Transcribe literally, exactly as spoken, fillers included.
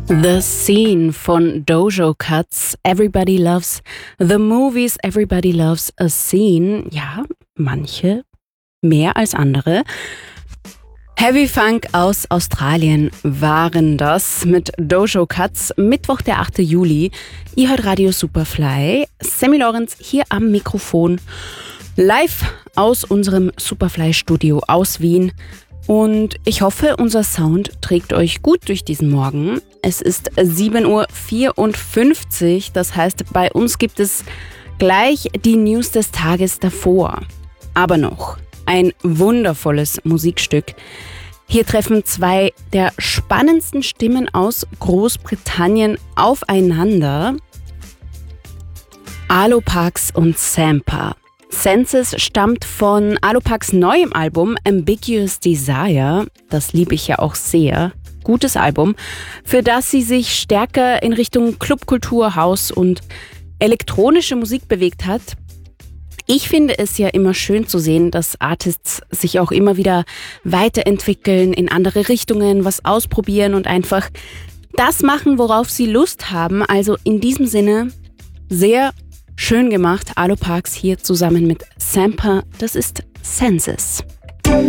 The Scene von Dojo Cuts. Everybody loves the movies, everybody loves a scene. Ja, manche mehr als andere. Heavy Funk aus Australien waren das mit Dojo Cuts. Mittwoch, der achte Juli. Ihr hört Radio Superfly. Sammy Lorenz hier am Mikrofon. Live aus unserem Superfly-Studio aus Wien. Und ich hoffe, unser Sound trägt euch gut durch diesen Morgen. Es ist sieben Uhr vierundfünfzig, das heißt, bei uns gibt es gleich die News des Tages davor. Aber noch ein wundervolles Musikstück. Hier treffen zwei der spannendsten Stimmen aus Großbritannien aufeinander. Alopax und Sampa. Senses stammt von Alopax' neuem Album Ambiguous Desire. Das liebe ich ja auch sehr. Gutes Album, für das sie sich stärker in Richtung Clubkultur, House und elektronische Musik bewegt hat. Ich finde es ja immer schön zu sehen, dass Artists sich auch immer wieder weiterentwickeln, in andere Richtungen was ausprobieren und einfach das machen, worauf sie Lust haben. Also in diesem Sinne sehr schön gemacht. Alopax hier zusammen mit Sampa. Das ist Senses.